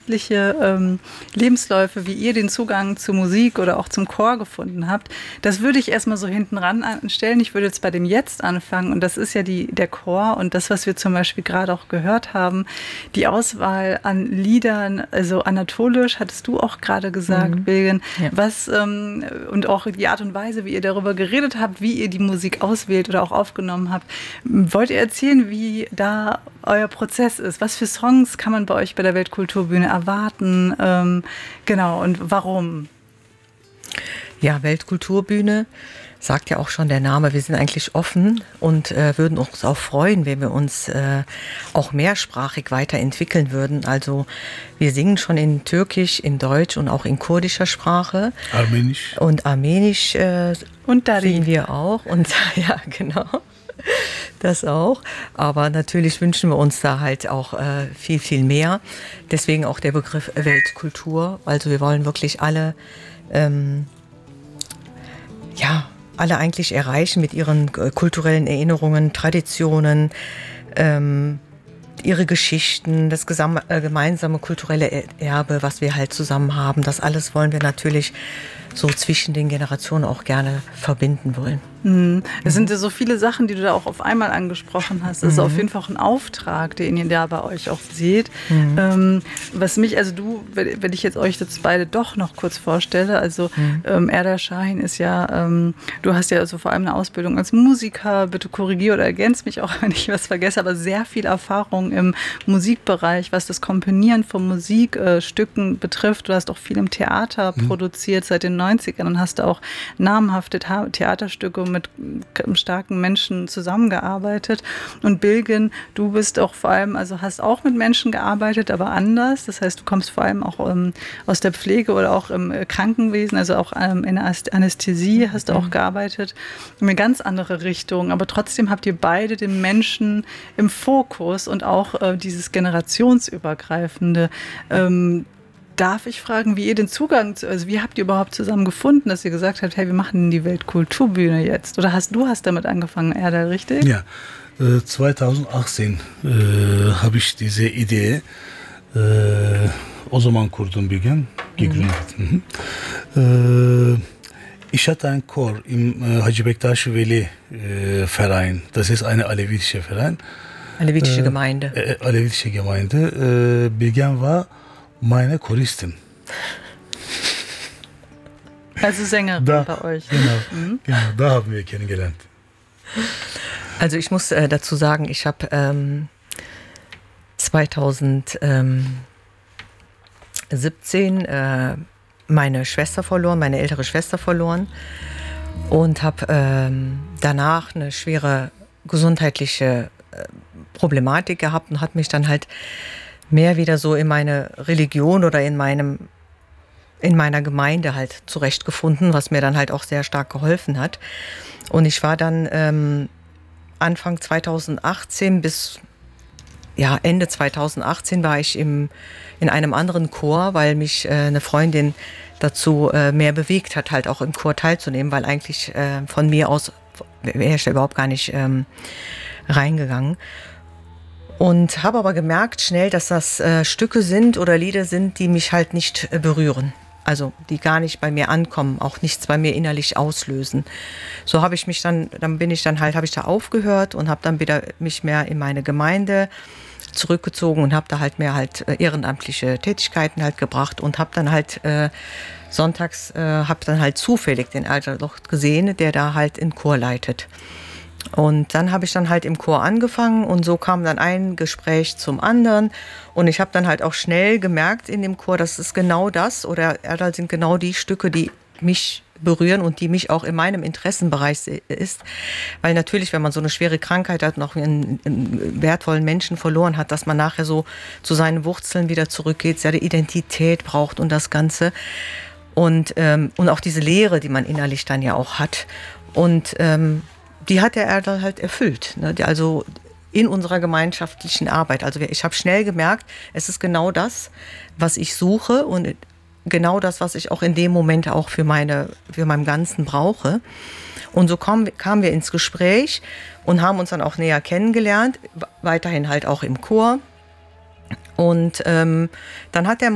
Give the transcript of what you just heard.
unterschiedliche Lebensläufe, wie ihr den Zugang zu Musik oder auch zum Chor gefunden habt. Das würde ich erstmal so hinten ran anstellen. Ich würde jetzt bei dem Jetzt anfangen und das ist ja der Chor und das, was wir zum Beispiel gerade auch gehört haben, die Auswahl an Liedern, also anatolisch, hattest du auch gerade gesagt, Bilgen, Ja. Und auch die Art und Weise, wie ihr darüber geredet habt, wie ihr die Musik auswählt oder auch aufgenommen habt. Wollt ihr erzählen, wie da euer Prozess ist? Was für Songs kann man bei euch bei der Weltkulturbühne erwarten? Genau, und warum? Ja, Weltkulturbühne, sagt ja auch schon der Name, wir sind eigentlich offen und würden uns auch freuen, wenn wir uns auch mehrsprachig weiterentwickeln würden. Also wir singen schon in Türkisch, in Deutsch und auch in kurdischer Sprache. Armenisch. Und Armenisch und Dari singen wir auch. Und ja, genau. Das auch. Aber natürlich wünschen wir uns da halt auch viel, viel mehr. Deswegen auch der Begriff Weltkultur. Also wir wollen wirklich alle alle eigentlich erreichen mit ihren kulturellen Erinnerungen, Traditionen, ihre Geschichten, das gemeinsame kulturelle Erbe, was wir halt zusammen haben. Das alles wollen wir natürlich so zwischen den Generationen auch gerne verbinden wollen. Es sind ja so viele Sachen, die du da auch auf einmal angesprochen hast. Das ist auf jeden Fall auch ein Auftrag, den ihr da bei euch auch seht. Was mich, also wenn ich jetzt euch jetzt beide doch noch kurz vorstelle, also Erdal Şahin ist ja, du hast ja also vor allem eine Ausbildung als Musiker, bitte korrigier oder ergänz mich auch, wenn ich was vergesse, aber sehr viel Erfahrung im Musikbereich, was das Komponieren von Musikstücken betrifft. Du hast auch viel im Theater produziert seit den 90ern und hast auch namhafte Theaterstücke mit starken Menschen zusammengearbeitet. Und Bilgen, du bist auch vor allem, also hast auch mit Menschen gearbeitet, aber anders. Das heißt, du kommst vor allem auch aus der Pflege oder auch im Krankenwesen, also auch in der Anästhesie hast du auch gearbeitet. In eine ganz andere Richtung. Aber trotzdem habt ihr beide den Menschen im Fokus und auch dieses generationsübergreifende. Darf ich fragen, wie ihr den Zugang, also wie habt ihr überhaupt zusammen gefunden, dass ihr gesagt habt, hey, wir machen die Weltkulturbühne jetzt? Oder du hast damit angefangen, Erdal, richtig? Ja, 2018 habe ich diese Idee o zaman kurdum bir gün, gegründet. Ich hatte einen Chor im Hacı Bektaş Veli Verein. Das ist eine alevitische Verein. Alevitische Gemeinde. Alevitische Gemeinde. Bilgen war meine Choristin. Also Sängerin bei euch. Genau, da haben wir kennengelernt. Also ich muss dazu sagen, ich habe 2017 meine Schwester verloren, meine ältere Schwester verloren und habe danach eine schwere gesundheitliche Problematik gehabt und hat mich dann halt mehr wieder so in meine Religion oder in meiner Gemeinde halt zurechtgefunden, was mir dann halt auch sehr stark geholfen hat. Und ich war dann Anfang 2018 bis Ende 2018 war ich in einem anderen Chor, weil mich eine Freundin dazu mehr bewegt hat, halt auch im Chor teilzunehmen, weil eigentlich von mir aus wäre ich da überhaupt gar nicht reingegangen. Und habe aber gemerkt schnell, dass das Stücke sind oder Lieder sind, die mich halt nicht berühren. Also die gar nicht bei mir ankommen, auch nichts bei mir innerlich auslösen. So habe ich mich habe ich da aufgehört und habe dann wieder mich mehr in meine Gemeinde zurückgezogen und habe da halt mehr halt ehrenamtliche Tätigkeiten halt gebracht und habe dann halt sonntags habe dann halt zufällig den Erdal gesehen, der da halt in Chor leitet. Und dann habe ich dann halt im Chor angefangen und so kam dann ein Gespräch zum anderen und ich habe dann halt auch schnell gemerkt in dem Chor, das ist genau das oder Erdal sind genau die Stücke, die mich berühren und die mich auch in meinem Interessenbereich ist, weil natürlich, wenn man so eine schwere Krankheit hat, noch einen wertvollen Menschen verloren hat, dass man nachher so zu seinen Wurzeln wieder zurückgeht, seine Identität braucht und das Ganze und auch diese Leere, die man innerlich dann ja auch hat und die hat der Erdal halt erfüllt. Ne? Also in unserer gemeinschaftlichen Arbeit. Also ich habe schnell gemerkt, es ist genau das, was ich suche und genau das, was ich auch in dem Moment auch für meinem Ganzen brauche. Und so kamen wir ins Gespräch und haben uns dann auch näher kennengelernt, weiterhin halt auch im Chor. Und dann hat er